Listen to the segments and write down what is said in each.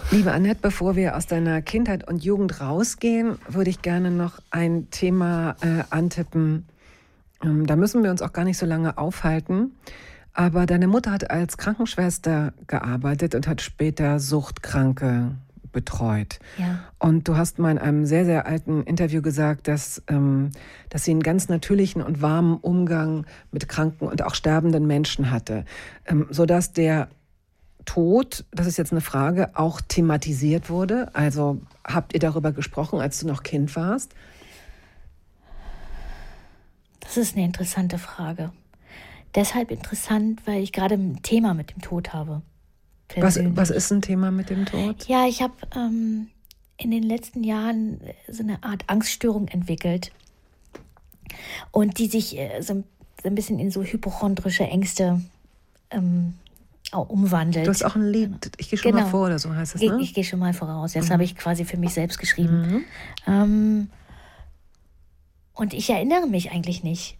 Liebe Annette, bevor wir aus deiner Kindheit und Jugend rausgehen, würde ich gerne noch ein Thema antippen. Da müssen wir uns auch gar nicht so lange aufhalten. Aber deine Mutter hat als Krankenschwester gearbeitet und hat später Suchtkranke betreut. Ja. Und du hast mal in einem sehr, sehr alten Interview gesagt, dass sie einen ganz natürlichen und warmen Umgang mit kranken und auch sterbenden Menschen hatte, sodass der Tod, das ist jetzt eine Frage, auch thematisiert wurde? Also habt ihr darüber gesprochen, als du noch Kind warst? Das ist eine interessante Frage. Deshalb interessant, weil ich gerade ein Thema mit dem Tod habe. Was ist ein Thema mit dem Tod? Ja, ich habe in den letzten Jahren so eine Art Angststörung entwickelt und die sich so ein bisschen in so hypochondrische Ängste umwandelt. Du hast auch ein Lied, ich gehe schon mal vor oder so heißt es, ne? Ich gehe schon mal voraus. Das habe ich quasi für mich selbst geschrieben. Und ich erinnere mich eigentlich nicht,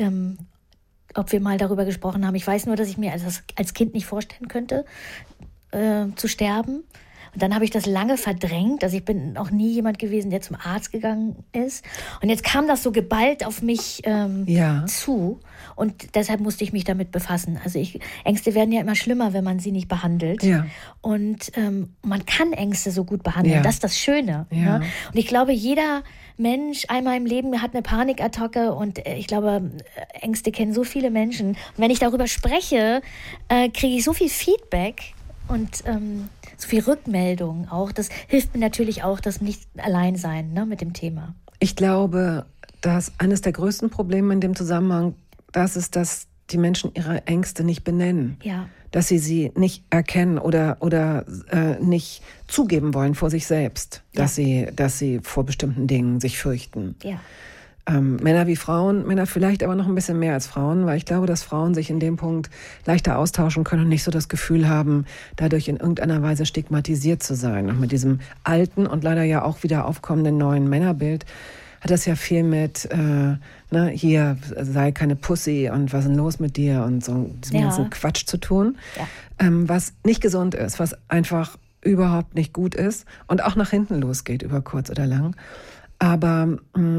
ob wir mal darüber gesprochen haben. Ich weiß nur, dass ich mir als Kind nicht vorstellen könnte, zu sterben. Und dann habe ich das lange verdrängt. Also ich bin auch nie jemand gewesen, der zum Arzt gegangen ist. Und jetzt kam das so geballt auf mich zu. Und deshalb musste ich mich damit befassen. Also Ängste werden ja immer schlimmer, wenn man sie nicht behandelt. Ja. Und man kann Ängste so gut behandeln. Ja. Das ist das Schöne. Ja. Ne? Und ich glaube, jeder Mensch einmal im Leben hat eine Panikattacke. Und ich glaube, Ängste kennen so viele Menschen. Und wenn ich darüber spreche, kriege ich so viel Feedback und so viel Rückmeldung auch. Das hilft mir natürlich auch, das nicht allein sein, ne, mit dem Thema. Ich glaube, dass eines der größten Probleme in dem Zusammenhang das ist, dass die Menschen ihre Ängste nicht benennen. Ja. Dass sie nicht erkennen oder nicht zugeben wollen vor sich selbst, dass sie vor bestimmten Dingen sich fürchten. Ja. Männer wie Frauen, Männer vielleicht aber noch ein bisschen mehr als Frauen, weil ich glaube, dass Frauen sich in dem Punkt leichter austauschen können und nicht so das Gefühl haben, dadurch in irgendeiner Weise stigmatisiert zu sein. Und mit diesem alten und leider ja auch wieder aufkommenden neuen Männerbild hat das ja viel mit, hier sei keine Pussy und was ist denn los mit dir und so diesem ganzen Quatsch zu tun, was nicht gesund ist, was einfach überhaupt nicht gut ist und auch nach hinten losgeht über kurz oder lang. Aber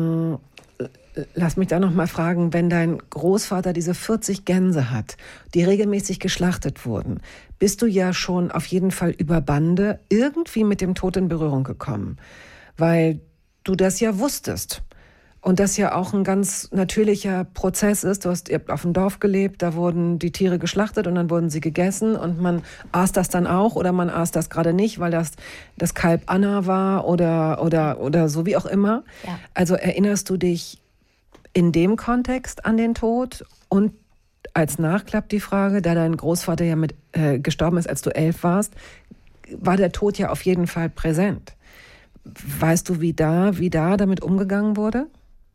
lass mich da noch mal fragen, wenn dein Großvater diese 40 Gänse hat, die regelmäßig geschlachtet wurden, bist du ja schon auf jeden Fall über Bande irgendwie mit dem Tod in Berührung gekommen, weil du das ja wusstest und das ja auch ein ganz natürlicher Prozess ist. Ihr habt auf dem Dorf gelebt, da wurden die Tiere geschlachtet und dann wurden sie gegessen und man aß das dann auch oder man aß das gerade nicht, weil das Kalb Anna war oder so wie auch immer. Ja. Also erinnerst du dich in dem Kontext an den Tod? Und als Nachklapp die Frage, da dein Großvater ja gestorben ist, als du 11 warst, war der Tod ja auf jeden Fall präsent. Weißt du, wie da damit umgegangen wurde?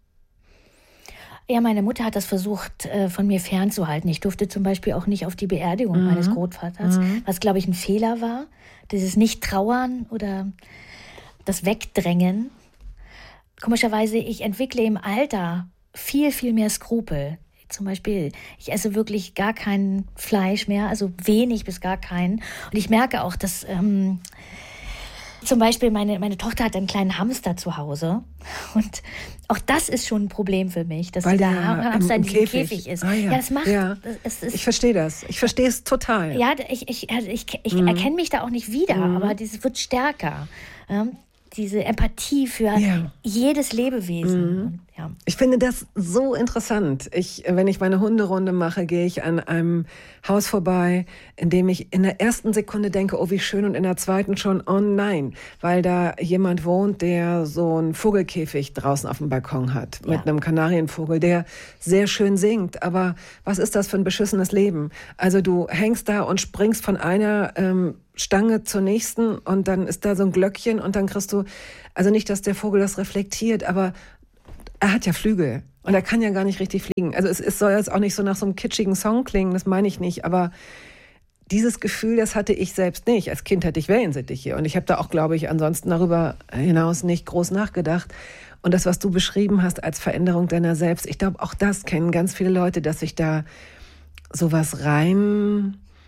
Ja, meine Mutter hat das versucht, von mir fernzuhalten. Ich durfte zum Beispiel auch nicht auf die Beerdigung meines Großvaters, was, glaube ich, ein Fehler war. Dieses Nicht-Trauern oder das Wegdrängen. Komischerweise, ich entwickle im Alter viel, viel mehr Skrupel. Zum Beispiel, ich esse wirklich gar kein Fleisch mehr, also wenig bis gar keinen. Und ich merke auch, dass zum Beispiel meine Tochter hat einen kleinen Hamster zu Hause. Und auch das ist schon ein Problem für mich, dass der Hamster in diesem Käfig ist. Ah, ja. Das macht... Ja. Ich verstehe das. Ich verstehe es total. Ja, ich erkenne mich da auch nicht wieder, aber das wird stärker. Diese Empathie für jedes Lebewesen. Ja. Ich finde das so interessant. Wenn ich meine Hunderunde mache, gehe ich an einem Haus vorbei, in dem ich in der ersten Sekunde denke, oh wie schön, und in der zweiten schon, oh nein, weil da jemand wohnt, der so einen Vogelkäfig draußen auf dem Balkon hat, mit einem Kanarienvogel, der sehr schön singt. Aber was ist das für ein beschissenes Leben? Also du hängst da und springst von einer Stange zur nächsten und dann ist da so ein Glöckchen und dann kriegst du, also nicht, dass der Vogel das reflektiert, aber er hat ja Flügel und er kann ja gar nicht richtig fliegen. Also es soll jetzt auch nicht so nach so einem kitschigen Song klingen, das meine ich nicht, aber dieses Gefühl, das hatte ich selbst nicht. Als Kind hatte ich Wellensittiche und ich habe da auch, glaube ich, ansonsten darüber hinaus nicht groß nachgedacht. Und das, was du beschrieben hast als Veränderung deiner selbst, ich glaube, auch das kennen ganz viele Leute, dass sich da sowas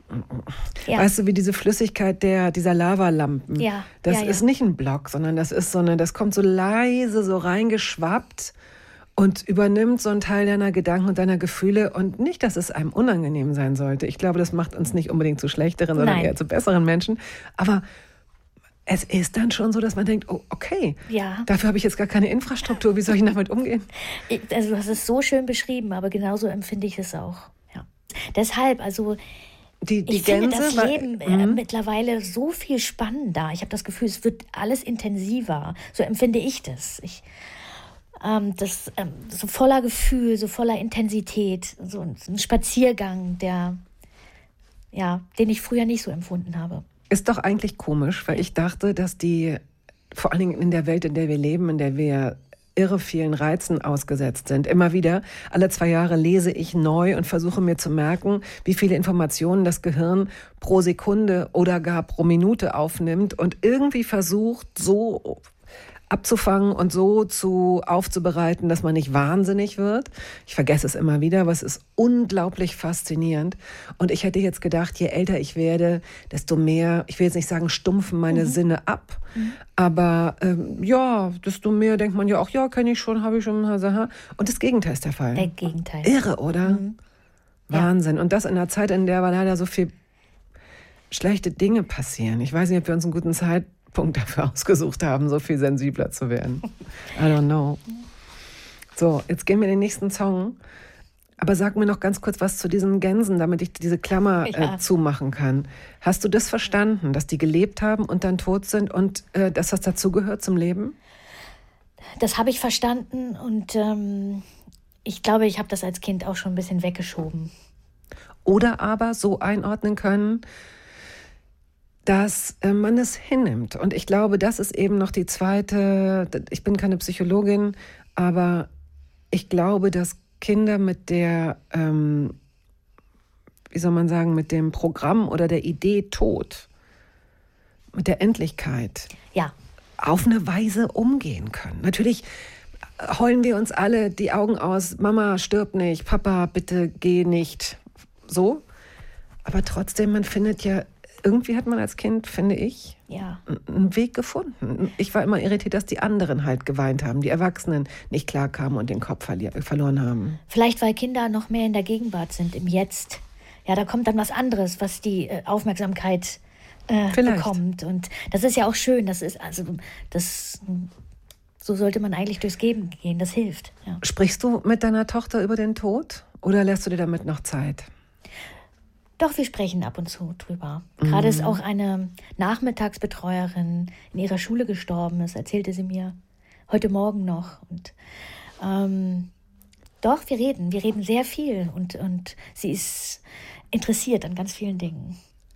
Ja. Weißt du, wie diese Flüssigkeit dieser Lavalampen. Ja. Das ist nicht ein Block, sondern das kommt so leise so reingeschwappt und übernimmt so einen Teil deiner Gedanken und deiner Gefühle. Und nicht, dass es einem unangenehm sein sollte. Ich glaube, das macht uns nicht unbedingt zu schlechteren, sondern eher zu besseren Menschen. Aber es ist dann schon so, dass man denkt, oh, okay, dafür habe ich jetzt gar keine Infrastruktur. Wie soll ich damit umgehen? Also du hast es so schön beschrieben, aber genauso empfinde ich es auch. Ja. Deshalb, also ich finde das Leben mittlerweile so viel spannender. Ich habe das Gefühl, es wird alles intensiver. So empfinde ich das. So voller Gefühl, so voller Intensität, so ein Spaziergang, den ich früher nicht so empfunden habe. Ist doch eigentlich komisch, weil ich dachte, dass vor allen Dingen in der Welt, in der wir leben, in der wir irre vielen Reizen ausgesetzt sind. Immer wieder, alle 2 Jahre lese ich neu und versuche mir zu merken, wie viele Informationen das Gehirn pro Sekunde oder gar pro Minute aufnimmt und irgendwie versucht, so abzufangen und so aufzubereiten, dass man nicht wahnsinnig wird. Ich vergesse es immer wieder, aber es ist unglaublich faszinierend. Und ich hätte jetzt gedacht, je älter ich werde, desto mehr, ich will jetzt nicht sagen, stumpfen meine Sinne ab, aber desto mehr denkt man ja auch, ja, kenne ich schon, habe ich schon. Und das Gegenteil ist der Fall. Der Gegenteil. Irre, oder? Wahnsinn. Und das in einer Zeit, in der leider so viel schlechte Dinge passieren. Ich weiß nicht, ob wir uns einen guten Zeitpunkt dafür ausgesucht haben, so viel sensibler zu werden. I don't know. So, jetzt gehen wir in den nächsten Song. Aber sag mir noch ganz kurz was zu diesen Gänsen, damit ich diese Klammer zumachen kann. Hast du das verstanden, dass die gelebt haben und dann tot sind und dass das dazugehört zum Leben? Das habe ich verstanden und ich glaube, ich habe das als Kind auch schon ein bisschen weggeschoben. Oder aber so einordnen können, dass man es hinnimmt. Und ich glaube, das ist eben noch die zweite, ich bin keine Psychologin, aber ich glaube, dass Kinder mit der, mit dem Programm oder der Idee Tod, mit der Endlichkeit, auf eine Weise umgehen können. Natürlich heulen wir uns alle die Augen aus, Mama, stirb nicht, Papa, bitte geh nicht, so. Aber trotzdem, man findet ja, irgendwie hat man als Kind, finde ich, einen Weg gefunden. Ich war immer irritiert, dass die anderen halt geweint haben, die Erwachsenen nicht klarkamen und den Kopf verloren haben. Vielleicht, weil Kinder noch mehr in der Gegenwart sind, im Jetzt. Ja, da kommt dann was anderes, was die Aufmerksamkeit bekommt. Und das ist ja auch schön. So sollte man eigentlich durchs Leben gehen. Das hilft. Ja. Sprichst du mit deiner Tochter über den Tod oder lässt du dir damit noch Zeit? Doch, wir sprechen ab und zu drüber. Gerade ist auch eine Nachmittagsbetreuerin in ihrer Schule gestorben. Das erzählte sie mir heute Morgen noch. Und doch, wir reden sehr viel. Und sie ist interessiert an ganz vielen Dingen.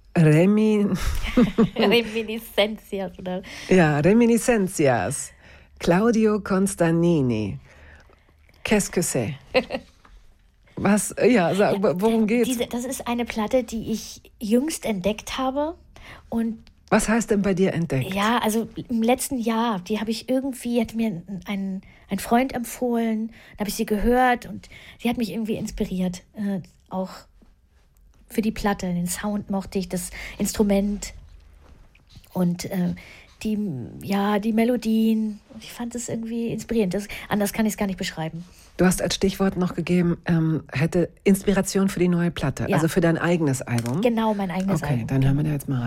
Reminiscencias, oder? Ja, Reminiscencias. Claudio Constanini. Qu'est-ce que c'est? Was? Ja, worum geht's? Das ist eine Platte, die ich jüngst entdeckt habe. Und was heißt denn bei dir entdeckt? Ja, also im letzten Jahr, die hat mir ein Freund empfohlen, dann habe ich sie gehört und sie hat mich irgendwie inspiriert, auch für die Platte. Den Sound mochte ich, das Instrument und die Melodien. Ich fand es irgendwie inspirierend. Anders kann ich es gar nicht beschreiben. Du hast als Stichwort noch gegeben, hätte Inspiration für die neue Platte, also für dein eigenes Album. Genau, mein eigenes Album. Okay, dann hören wir da jetzt mal rein.